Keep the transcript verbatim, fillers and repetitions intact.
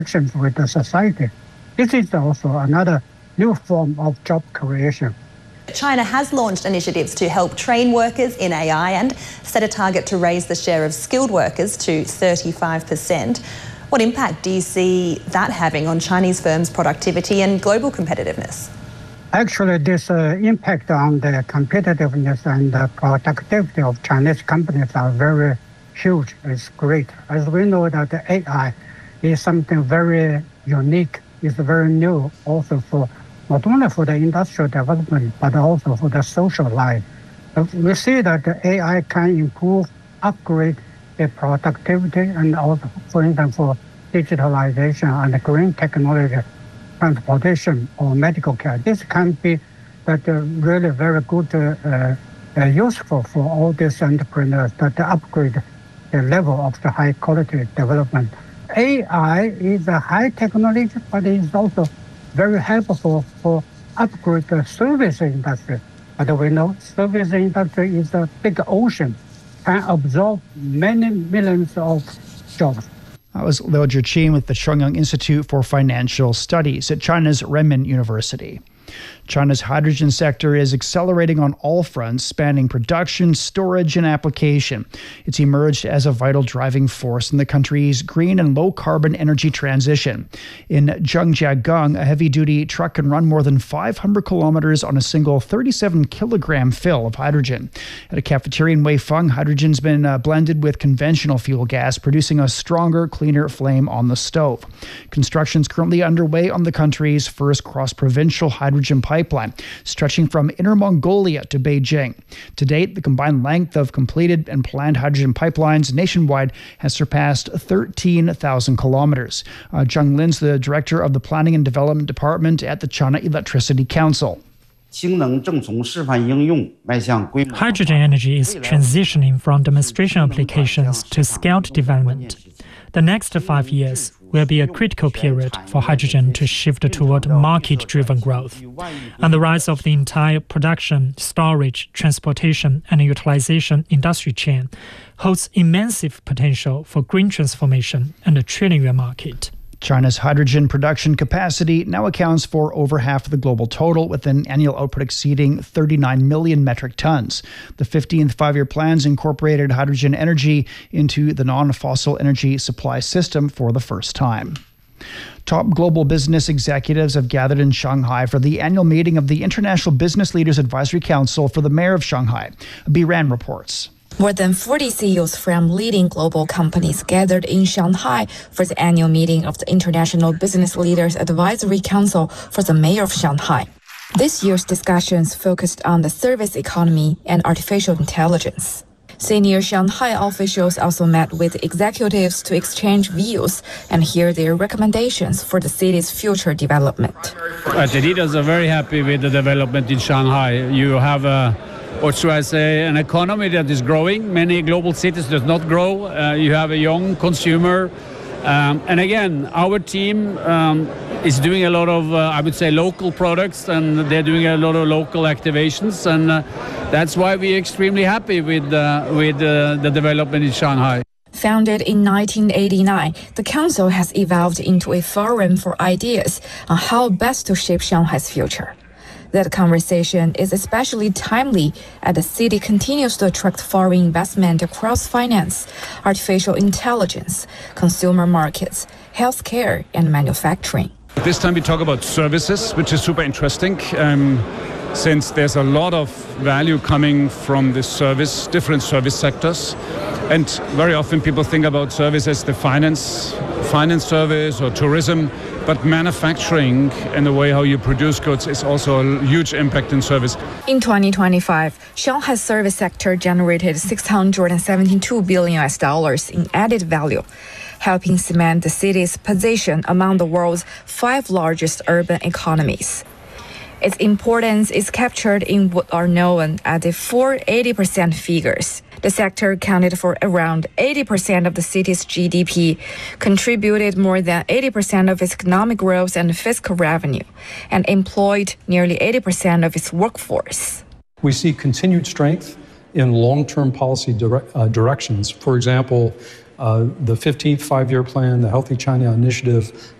with the society. This is also another new form of job creation. China has launched initiatives to help train workers in A I and set a target to raise the share of skilled workers to thirty-five percent. What impact do you see that having on Chinese firms' productivity and global competitiveness? Actually, this uh, impact on the competitiveness and the productivity of Chinese companies are very huge. It's great. As we know that the A I is something very unique. It's very new also for not only for the industrial development, but also for the social life. We see that the A I can improve, upgrade the productivity, and also, for instance, for digitalization and green technology, transportation or medical care. This can be that uh, really very good, uh, uh, useful for all these entrepreneurs that upgrade the level of the high quality development. A I is a high technology, but it is also very helpful for upgrade the service industry. But we know service industry is a big ocean, can absorb many millions of jobs. That was Liu Zhiqing with the Shuangyang Institute for Financial Studies at China's Renmin University. China's hydrogen sector is accelerating on all fronts, spanning production, storage, and application. It's emerged as a vital driving force in the country's green and low-carbon energy transition. In Zhangjiagang, a heavy-duty truck can run more than five hundred kilometers on a single thirty-seven kilogram fill of hydrogen. At a cafeteria in Weifeng, hydrogen's been uh, blended with conventional fuel gas, producing a stronger, cleaner flame on the stove. Construction is currently underway on the country's first cross-provincial hydrogen pipeline, stretching from Inner Mongolia to Beijing. To date, the combined length of completed and planned hydrogen pipelines nationwide has surpassed thirteen thousand kilometers. Uh, Zhang Lin's the director of the Planning and Development Department at the China Electricity Council. Hydrogen energy is transitioning from demonstration applications to scaled development. The next five years will be a critical period for hydrogen to shift toward market-driven growth. And the rise of the entire production, storage, transportation, and utilization industry chain holds immense potential for green transformation and a trillion-yuan market. China's hydrogen production capacity now accounts for over half of the global total, with an annual output exceeding thirty-nine million metric tons. The fifteenth five-year plans incorporated hydrogen energy into the non-fossil energy supply system for the first time. Top global business executives have gathered in Shanghai for the annual meeting of the International Business Leaders Advisory Council for the Mayor of Shanghai. B. Ran reports. More than forty C E Os from leading global companies gathered in Shanghai for the annual meeting of the International Business Leaders Advisory Council for the Mayor of Shanghai. This year's discussions focused on the service economy and artificial intelligence. Senior Shanghai officials also met with executives to exchange views and hear their recommendations for the city's future development. Uh, the leaders are very happy with the development in Shanghai. You have a Or should I say, an economy that is growing. Many global cities does not grow. Uh, you have a young consumer. Um, and again, our team um, is doing a lot of, uh, I would say, local products, and they're doing a lot of local activations. And uh, that's why we're extremely happy with, uh, with uh, the development in Shanghai. Founded in nineteen eighty-nine, the council has evolved into a forum for ideas on how best to shape Shanghai's future. That conversation is especially timely as the city continues to attract foreign investment across finance, artificial intelligence, consumer markets, healthcare, and manufacturing. This time we talk about services, which is super interesting, um, since there's a lot of value coming from the service, different service sectors. And very often people think about service as the finance, finance service or tourism. But manufacturing and the way how you produce goods is also a huge impact in service. In twenty twenty-five, Shanghai's service sector generated six hundred seventy-two billion U S dollars in added value, helping cement the city's position among the world's five largest urban economies. Its importance is captured in what are known as the four eighty percent figures. The sector accounted for around eighty percent of the city's G D P, contributed more than eighty percent of its economic growth and fiscal revenue, and employed nearly eighty percent of its workforce. We see continued strength in long-term policy dire- uh, directions. For example, Uh, the fifteenth five-year plan, the Healthy China Initiative,